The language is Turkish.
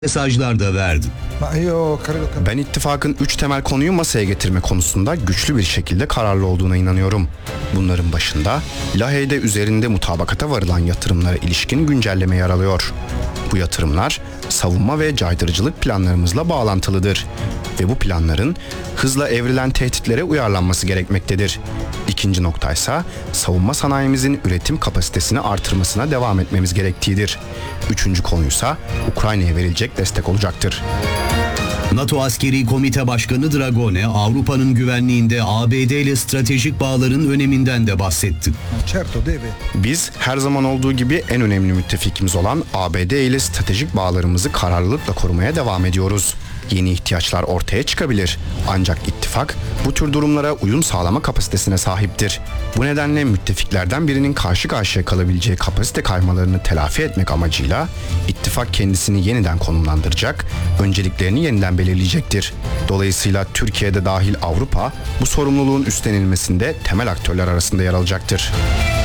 mesajlar da verdi. Ben ittifakın 3 temel konuyu masaya getirme konusunda güçlü bir şekilde kararlı olduğuna inanıyorum. Bunların başında Lahey'de üzerinde mutabakata varılan yatırımlara ilişkin güncelleme yer alıyor. Bu yatırımlar savunma ve caydırıcılık planlarımızla bağlantılıdır ve bu planların hızla evrilen tehditlere uyarlanması gerekmektedir. İkinci noktaysa savunma sanayimizin üretim kapasitesini artırmasına devam etmemiz gerektiğidir. Üçüncü konuysa Ukrayna'ya verilecek destek olacaktır. NATO Askeri Komite Başkanı Dragone, Avrupa'nın güvenliğinde ABD ile stratejik bağların öneminden de bahsetti. Biz her zaman olduğu gibi en önemli müttefikimiz olan ABD ile stratejik bağlarımızı kararlılıkla korumaya devam ediyoruz. Yeni ihtiyaçlar ortaya çıkabilir. Ancak ittifak bu tür durumlara uyum sağlama kapasitesine sahiptir. Bu nedenle müttefiklerden birinin karşı karşıya kalabileceği kapasite kaymalarını telafi etmek amacıyla ittifak kendisini yeniden konumlandıracak, önceliklerini yeniden belirleyecektir. Dolayısıyla Türkiye'de dahil Avrupa bu sorumluluğun üstlenilmesinde temel aktörler arasında yer alacaktır.